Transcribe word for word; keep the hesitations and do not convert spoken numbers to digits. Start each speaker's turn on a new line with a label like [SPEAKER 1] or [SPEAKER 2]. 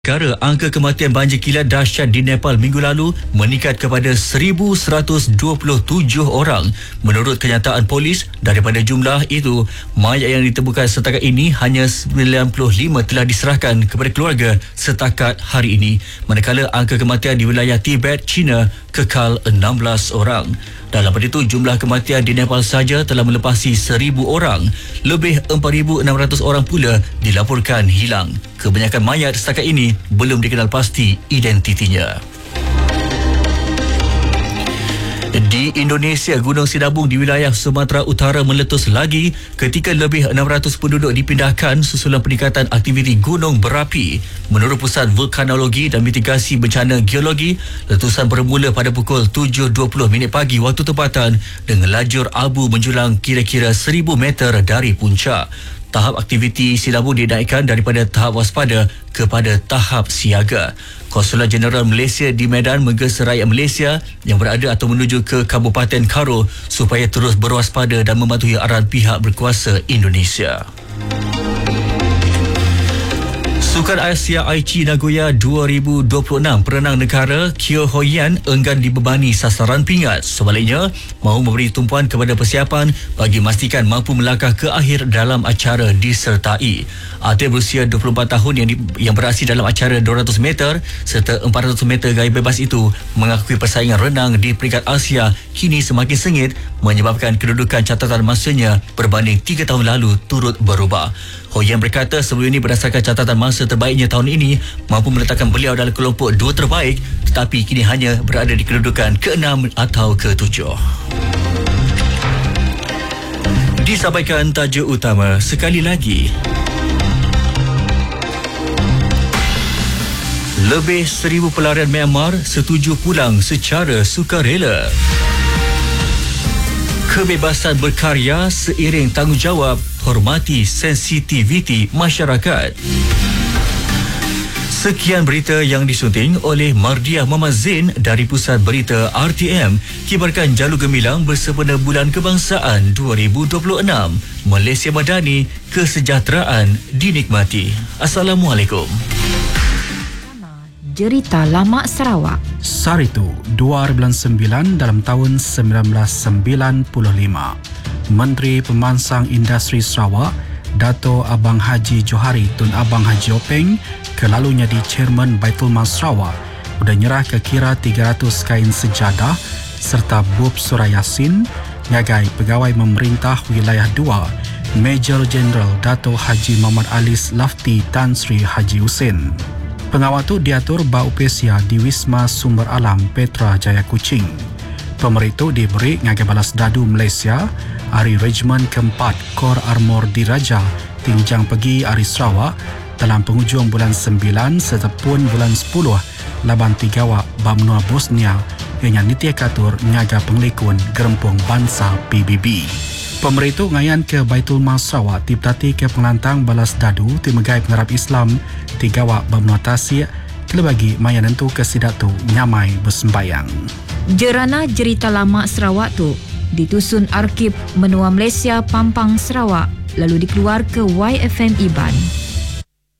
[SPEAKER 1] Perkara angka kematian banjir kilat dahsyat di Nepal minggu lalu meningkat kepada seribu seratus dua puluh tujuh orang. Menurut kenyataan polis, daripada jumlah itu, mayat yang ditemukan setakat ini hanya sembilan puluh lima telah diserahkan kepada keluarga setakat hari ini. Manakala angka kematian di wilayah Tibet, China kekal enam belas orang. Dalam pada itu, jumlah kematian di Nepal saja telah melepasi seribu orang. Lebih empat ribu enam ratus orang pula dilaporkan hilang. Kebanyakan mayat setakat ini belum dikenal pasti identitinya. Di Indonesia, Gunung Sinabung di wilayah Sumatera Utara meletus lagi ketika lebih enam ratus penduduk dipindahkan susulan peningkatan aktiviti gunung berapi. Menurut Pusat Vulkanologi dan Mitigasi Bencana Geologi, letusan bermula pada pukul tujuh dua puluh minit pagi waktu tempatan dengan lajur abu menjulang kira-kira seribu meter dari puncak. Tahap aktiviti Sinabung dinaikkan daripada tahap waspada kepada tahap siaga. Konsulat Jeneral Malaysia di Medan menggesa rakyat Malaysia yang berada atau menuju ke Kabupaten Karo supaya terus berwaspada dan mematuhi arahan pihak berkuasa Indonesia. Sukan Asia Aichi Nagoya dua ribu dua puluh enam, perenang negara Kyo Hoyan enggan dibebani sasaran pingat. Sebaliknya, mahu memberi tumpuan kepada persiapan bagi memastikan mampu melangkah ke akhir dalam acara disertai. Atlet berusia dua puluh empat tahun yang, di, yang beraksi dalam acara dua ratus meter serta empat ratus meter gaya bebas itu mengakui persaingan renang di peringkat Asia kini semakin sengit menyebabkan kedudukan catatan masanya berbanding tiga tahun lalu turut berubah. Hoyan berkata sebelum ini berdasarkan catatan masa terbaiknya tahun ini mampu meletakkan beliau dalam kelompok dua terbaik, tetapi kini hanya berada di kedudukan keenam atau ketujuh. Disampaikan tajuk utama sekali lagi. Lebih seribu pelarian Myanmar setuju pulang secara sukarela. Kebebasan berkarya seiring tanggungjawab, hormati sensitiviti masyarakat. Sekian berita yang disunting oleh Mardiah Muhammad Zain dari Pusat Berita R T M. Kibarkan jalur gemilang bersempena Bulan Kebangsaan dua ribu dua puluh enam. Malaysia Madani, kesejahteraan dinikmati. Assalamualaikum.
[SPEAKER 2] Cerita Lama Sarawak.
[SPEAKER 3] Saritu dua ribu sembilan dalam tahun sembilan belas sembilan puluh lima. Menteri Pemansang Industri Sarawak, Dato' Abang Haji Johari Tun Abang Haji Openg, kelalunya di Chairman Baitul Mal Sarawak, sudah nyerah ke kira tiga ratus kain sejadah serta bub surah Yasin ngagai pegawai pemerintah wilayah dua, Major General Dato' Haji Muhammad Alis Lafti Tan Sri Haji Husin. Pengawal itu diatur baupesia di Wisma Sumber Alam Petra Jaya Kuching. Pemerintah itu diberi ngagai balas dadu Malaysia Hari Regimen keempat Kor Armor Diraja Tinjang Pegi Ari Sarawak dalam penghujung bulan sembilan serta pun bulan sepuluh laban tiga wak Bamnua Bosnia yang nitia katur ngaga pengelikun Gerempung Bangsa P B B. Pemerintah ngayan ke Baitul Mal Sarawak tiptati ke pengelantang balas dadu timegai pengarap Islam tiga wak Bamnua Tasik kelebagi maya nentu kesidatu nyamai bersembayang.
[SPEAKER 2] Jerana Cerita Lama Sarawak tu ditusun Arkib Menua Malaysia Pampang Sarawak lalu dikeluar ke Y F M Iban.